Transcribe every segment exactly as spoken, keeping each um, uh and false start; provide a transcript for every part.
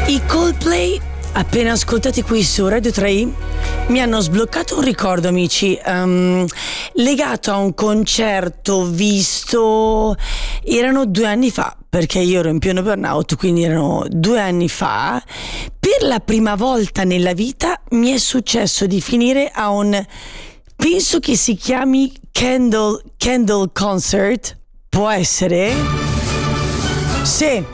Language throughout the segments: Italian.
I Coldplay, appena ascoltati qui su Radio tre, mi hanno sbloccato un ricordo, amici, um, legato a un concerto visto, erano due anni fa, perché io ero in pieno burnout, quindi erano due anni fa. Per la prima volta nella vita mi è successo di finire a un, penso che si chiami Candle, Candle Concert, può essere? Sì.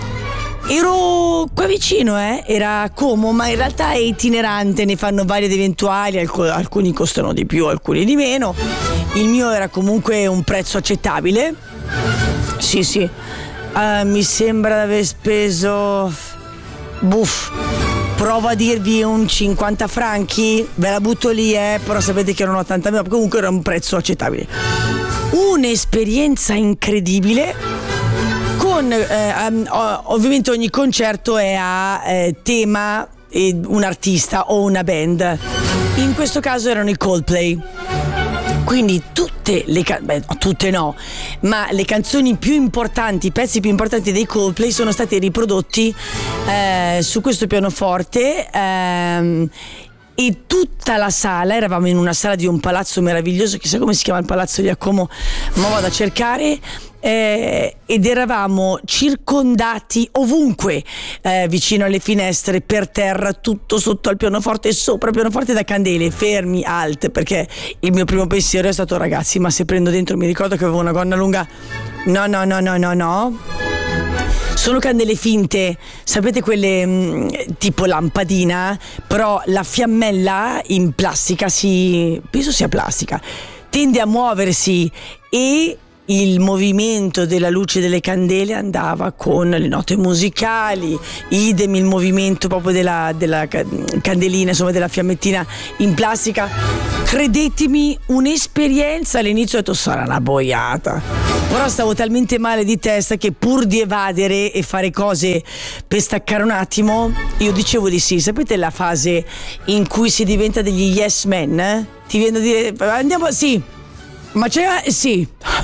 Ero qua vicino, eh? Era a Como, ma in realtà è itinerante, ne fanno vari ed eventuali, alc- alcuni costano di più, alcuni di meno. Il mio era comunque un prezzo accettabile. Sì, sì. Uh, mi sembra di aver speso... Buff. Provo a dirvi un cinquanta franchi, ve la butto lì, eh? Però sapete che erano ottanta mila, comunque era un prezzo accettabile. Un'esperienza incredibile. Con, eh, um, ovviamente ogni concerto è a eh, tema eh, un artista o una band. In questo caso erano i Coldplay. Quindi tutte le can- beh, tutte no, ma le canzoni più importanti, i pezzi più importanti dei Coldplay sono stati riprodotti eh, su questo pianoforte. Ehm, E tutta la sala, eravamo in una sala di un palazzo meraviglioso, chissà come si chiama il palazzo di Como, ma vado a cercare, eh, ed eravamo circondati ovunque, eh, vicino alle finestre, per terra, tutto sotto al pianoforte e sopra il pianoforte da candele, fermi, alt, perché il mio primo pensiero è stato: ragazzi, ma se prendo dentro, mi ricordo che avevo una gonna lunga, no no no no no no. Sono candele finte, sapete quelle mh, tipo lampadina, però la fiammella in plastica, si, penso sia plastica, tende a muoversi e il movimento della luce delle candele andava con le note musicali, idem il movimento proprio della, della candelina, insomma della fiammettina in plastica. Credetemi, un'esperienza. All'inizio ho detto sarà una boiata, però stavo talmente male di testa che pur di evadere e fare cose per staccare un attimo, io dicevo di sì. Sapete la fase in cui si diventa degli yes men? Eh? Ti viene a dire andiamo, sì, ma c'è, sì.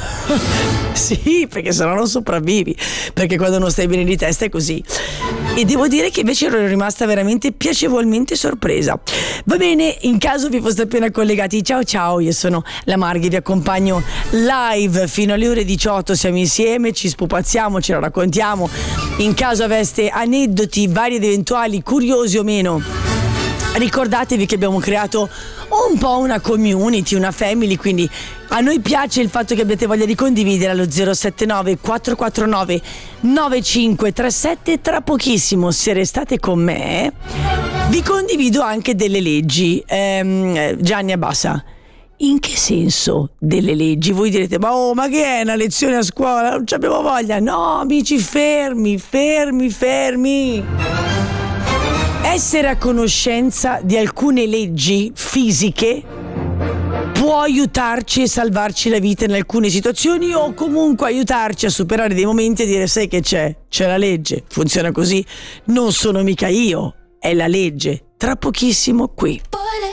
Sì, perché sennò non sopravvivi, perché quando non stai bene di testa è così. E devo dire che invece ero rimasta veramente piacevolmente sorpresa. Va bene, in caso vi foste appena collegati, ciao ciao, io sono la Marghi, vi accompagno live fino alle ore diciotto, siamo insieme, ci spupazziamo, ce la raccontiamo. In caso aveste aneddoti vari ed eventuali, curiosi o meno, ricordatevi che abbiamo creato un po' una community, una family, quindi a noi piace il fatto che abbiate voglia di condividere allo zero sette nove quattro quattro nove nove cinque tre sette. Tra pochissimo, se restate con me, vi condivido anche delle leggi. ehm, Gianni, abbassa. In che senso delle leggi? Voi direte ma oh ma che è una lezione a scuola, non ci abbiamo voglia. No amici, fermi fermi fermi. Essere a conoscenza di alcune leggi fisiche può aiutarci e salvarci la vita in alcune situazioni, o comunque aiutarci a superare dei momenti e dire sai che c'è, c'è la legge, funziona così, non sono mica io, è la legge. Tra pochissimo qui.